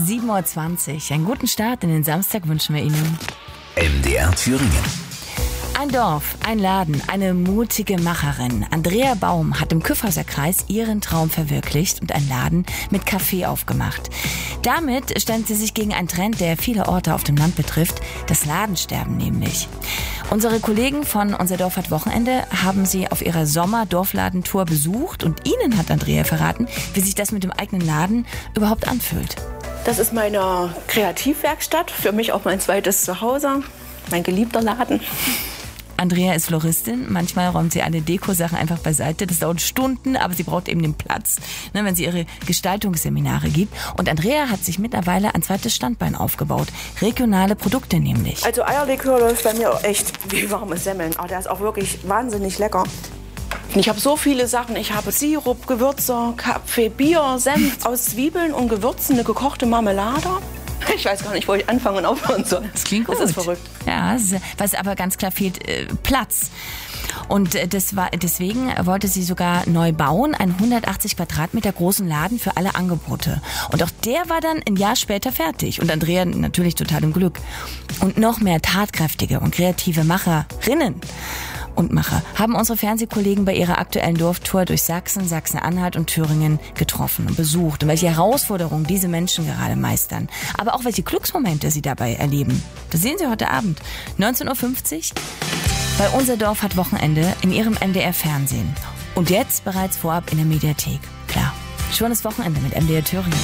7:20 Uhr. Einen guten Start in den Samstag wünschen wir Ihnen. MDR Thüringen. Ein Dorf, ein Laden, eine mutige Macherin. Andrea Baum hat im Kyffhäuser Kreis ihren Traum verwirklicht und einen Laden mit Café aufgemacht. Damit stellt sie sich gegen einen Trend, der viele Orte auf dem Land betrifft, das Ladensterben nämlich. Unsere Kollegen von Unser Dorf hat Wochenende haben sie auf ihrer Sommer-Dorfladentour besucht und ihnen hat Andrea verraten, wie sich das mit dem eigenen Laden überhaupt anfühlt. Das ist meine Kreativwerkstatt, für mich auch mein zweites Zuhause, mein geliebter Laden. Andrea ist Floristin. Manchmal räumt sie alle Dekosachen einfach beiseite. Das dauert Stunden, aber sie braucht eben den Platz, wenn sie ihre Gestaltungsseminare gibt. Und Andrea hat sich mittlerweile ein zweites Standbein aufgebaut. Regionale Produkte nämlich. Also Eierlikör läuft bei mir echt wie warme Semmeln. Aber der ist auch wirklich wahnsinnig lecker. Ich habe so viele Sachen. Ich habe Sirup, Gewürze, Kaffee, Bier, Senf aus Zwiebeln und Gewürzen, eine gekochte Marmelade. Ich weiß gar nicht, wo ich anfangen und aufhören soll. Das klingt gut. Das ist verrückt. Ja, was aber ganz klar fehlt, Platz. Und deswegen wollte sie sogar neu bauen, einen 180 Quadratmeter großen Laden für alle Angebote. Und auch der war dann ein Jahr später fertig. Und Andrea natürlich total im Glück. Und noch mehr tatkräftige und kreative Macherinnen und Macher haben unsere Fernsehkollegen bei ihrer aktuellen Dorftour durch Sachsen, Sachsen-Anhalt und Thüringen getroffen und besucht und welche Herausforderungen diese Menschen gerade meistern. Aber auch welche Glücksmomente sie dabei erleben. Das sehen Sie heute Abend, 19:50 Uhr, bei Unser Dorf hat Wochenende in Ihrem MDR Fernsehen. Und jetzt bereits vorab in der Mediathek. Klar, schönes Wochenende mit MDR Thüringen.